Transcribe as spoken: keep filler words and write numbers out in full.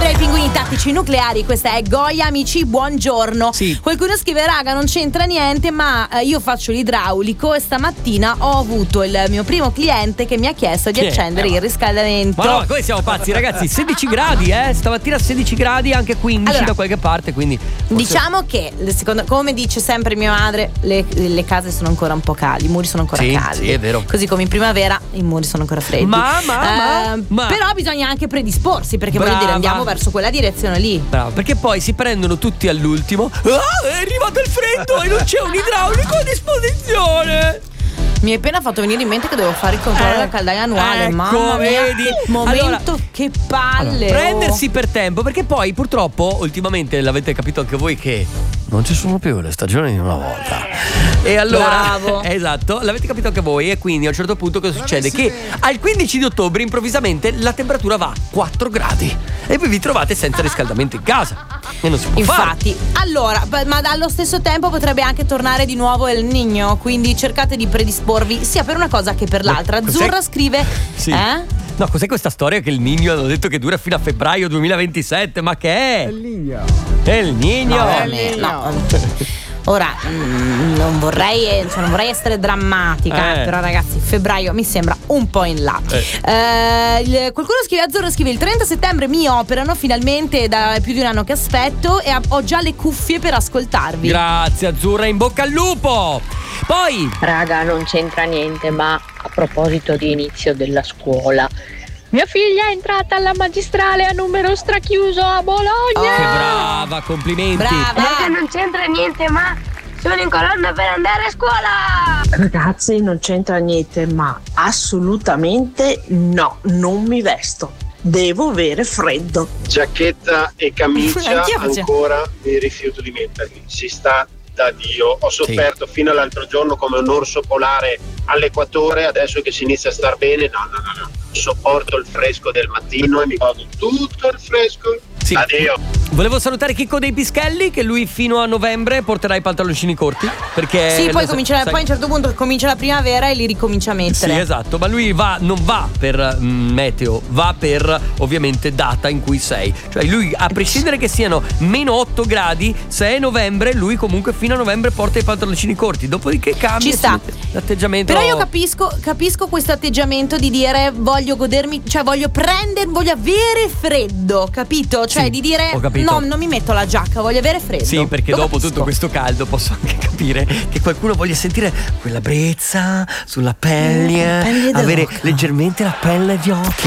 Andrea, i pinguini tattici nucleari, questa è Goia, amici, buongiorno. Sì. Qualcuno scrive: raga, non c'entra niente, ma eh, io faccio l'idraulico e stamattina ho avuto il mio primo cliente che mi ha chiesto di Chi è? accendere il riscaldamento. Ma no, come siamo pazzi, ragazzi? sedici gradi, eh? Stamattina sedici gradi, anche quindici Allora, da qualche parte, quindi forse... Diciamo che, secondo, come dice sempre mia madre, le, le case sono ancora un po' calde, i muri sono ancora Sì, caldi. sì, è vero. Così come in primavera i muri sono ancora freddi. Ma, ma, ma, Eh, ma. Però bisogna anche predisporsi, perché Brava. voglio dire, andiamo verso quella direzione lì. Bravo, perché poi si prendono tutti all'ultimo. Ah, è arrivato il freddo e non c'è un idraulico a disposizione. Mi hai appena fatto venire in mente che devo fare il controllo Eh, della caldaia annuale. ecco, Mamma mia, vedi? momento, Allora, che palle. Allora, oh. prendersi per tempo, perché poi purtroppo ultimamente l'avete capito anche voi che non ci sono più le stagioni di una volta. E allora, Bravo. esatto, l'avete capito anche voi. E quindi a un certo punto cosa succede? Che al quindici di ottobre improvvisamente la temperatura va a quattro gradi e voi vi trovate senza riscaldamento in casa. E non si può Infatti, fare. allora, b- ma allo stesso tempo potrebbe anche tornare di nuovo il Niño, quindi cercate di predisporvi sia per una cosa che per l'altra. Cos'è? Azzurra scrive: Sì. eh? No, cos'è questa storia che il Niño hanno detto che dura fino a febbraio duemilaventisette? Ma che è? Il Niño. È il Niño. No, il eh, Niño. no. Ora, mm, non vorrei eh, cioè, non vorrei essere drammatica, Eh. però ragazzi, febbraio mi sembra un po' in là. Eh. Eh, il- qualcuno scrive: Azzurro scrive: il trenta settembre mi operano finalmente, da più di un anno che aspetto, e ho già le cuffie per ascoltarvi. Grazie Azzurra, in bocca al lupo. Poi Raga, non c'entra niente, ma a proposito di inizio della scuola, mia figlia è entrata alla magistrale a numero strachiuso a Bologna. che brava, complimenti. Brava. Raga, non c'entra niente, ma sono in colonna per andare a scuola. Ragazzi, non c'entra niente, ma assolutamente no, non mi vesto. Devo avere freddo. Giacchetta e camicia Anch'io facevo. ancora mi rifiuto di metterli. Si sta da Dio. Ho sofferto fino all'altro giorno come un orso polare all'equatore, adesso che si inizia a star bene, no, no, no, no. Sopporto il fresco del mattino e mi godo tutto il fresco. Sì. Addio. Volevo salutare Chicco dei Pischelli, che lui fino a novembre porterà i pantaloncini corti, perché Sì, poi, lo- comincia, sai- poi a un certo punto comincia la primavera e li ricomincia a mettere. Sì, esatto, ma lui va, non va per mm, meteo, va per ovviamente data in cui sei. Cioè lui, a prescindere che siano meno otto gradi, se è novembre, lui comunque fino a novembre porta i pantaloncini corti. Dopodiché cambia Ci sta. l'atteggiamento. Però io capisco, capisco questo atteggiamento di dire voglio godermi, cioè voglio prendere, voglio avere freddo, capito? Cioè Sì, di dire ho capito. no, non mi metto la giacca, voglio avere freddo. Sì, perché Lo dopo capisco. tutto questo caldo posso anche capire che qualcuno voglia sentire quella brezza sulla pelle, Mm, pelle avere d'oca. leggermente la pelle di occhio.